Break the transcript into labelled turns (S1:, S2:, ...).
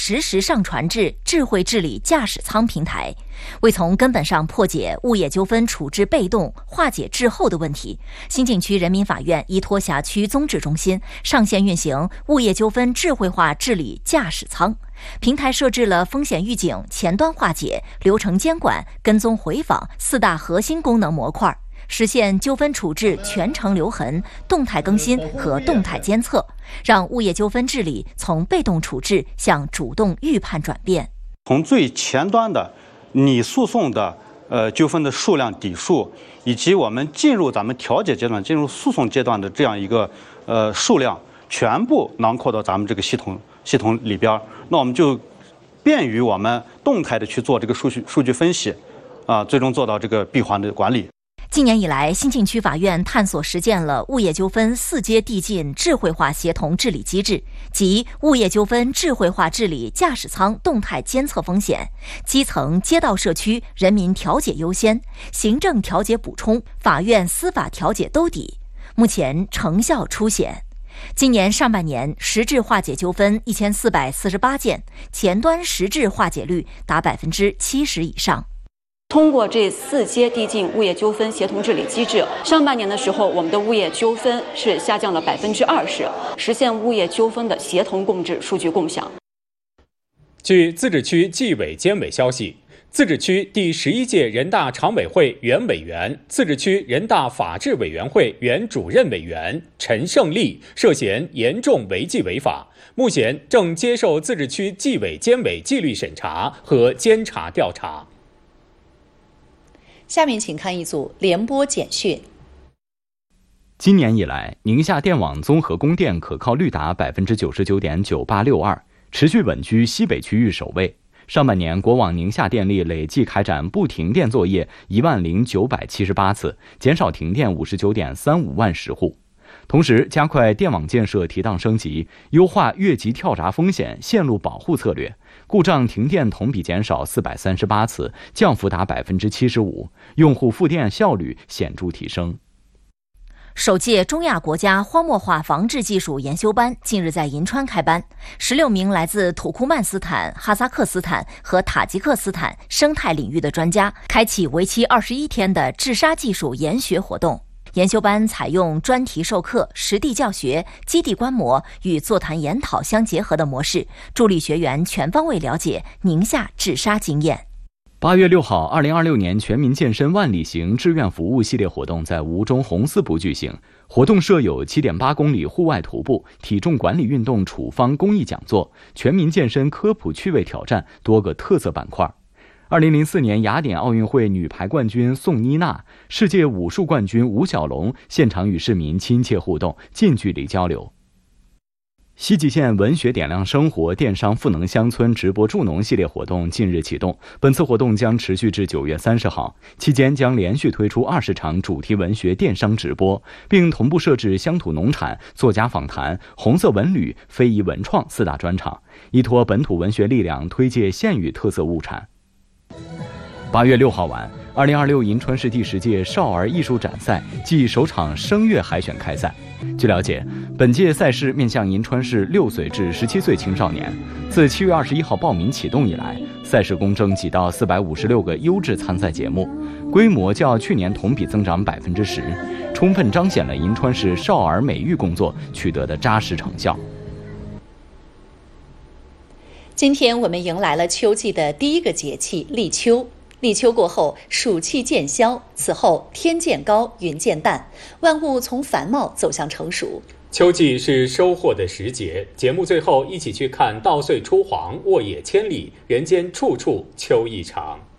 S1: 实时上传至智慧治理驾驶舱平台。为从根本上破解物业纠纷处置被动、化解滞后的问题，新泾区人民法院依托辖区综治中心上线运行物业纠纷智慧化治理驾驶舱。平台设置了风险预警、前端化解、流程监管、跟踪回访4大核心功能模块，实现纠纷处置全程留痕、动态更新和动态监测，让物业纠纷治理从被动处置向主动预判转变。
S2: 从最前端的拟诉讼的纠纷的数量底数，以及我们进入咱们调解阶段、进入诉讼阶段的这样一个数量，全部囊括到咱们这个系统里边，那我们就便于我们动态的去做这个数据分析，最终做到这个闭环的管理。
S1: 近年以来，新泾区法院探索实践了物业纠纷4阶递进智慧化协同治理机制，即物业纠纷智慧化治理驾驶舱动态监测风险、基层街道社区人民调解优先、行政调解补充、法院司法调解兜底，目前成效初显。今年上半年，实质化解纠纷1448件，前端实质化解率达70%以上。
S3: 通过这4阶递进物业纠纷协同治理机制，上半年的时候，我们的物业纠纷是下降了20%，实现物业纠纷的协同共治、数据共享。
S4: 据自治区纪委监委消息，自治区第11届人大常委会原委员、自治区人大法制委员会原主任委员陈胜利涉嫌严重违纪违法，目前正接受自治区纪委监委纪律审查和监察调查。
S5: 下面请看一组联播简讯。
S6: 今年以来，宁夏电网综合供电可靠率达 99.9862%， 持续稳居西北区域首位。上半年，国网宁夏电力累计开展不停电作业10978次，减少停电59.35万时户。同时，加快电网建设提档升级，优化越级跳闸风险线路保护策略，故障停电同比减少438次，降幅达 75%， 用户复电效率显著提升。
S1: 首届中亚国家荒漠化防治技术研修班近日在银川开班，16名来自土库曼斯坦、哈萨克斯坦和塔吉克斯坦生态领域的专家，开启为期21天的治沙技术研学活动。研修班采用专题授课、实地教学、基地观摩与座谈研讨相结合的模式，助力学员全方位了解宁夏治沙经验。
S6: 8月6号，2026年全民健身万里行志愿服务系列活动在吴中红丝埠举行。活动设有7.8公里户外徒步、体重管理运动处方公益讲座、全民健身科普趣味挑战多个特色板块。2004年雅典奥运会女排冠军宋妮娜、世界武术冠军吴小龙现场与市民亲切互动、近距离交流。西蓟县文学点亮生活电商赋能乡村直播助农系列活动近日启动，本次活动将持续至9月30号，期间将连续推出20场主题文学电商直播，并同步设置乡土农产、作家访谈、红色文旅、非遗文创4大专场，依托本土文学力量推介县域特色物产。8月6号晚，2026银川市第10届少儿艺术展赛暨首场声乐海选开赛。据了解，本届赛事面向银川市6岁至17岁青少年。自7月21号报名启动以来，赛事共征集到456个优质参赛节目，规模较去年同比增长10%，充分彰显了银川市少儿美育工作取得的扎实成效。
S5: 今天我们迎来了秋季的第一个节气立秋。立秋过后，暑气渐消，此后天渐高，云渐淡，万物从繁茂走向成熟。
S4: 秋季是收获的时节，节目最后一起去看稻穗初黄，沃野千里，人间处处秋意长。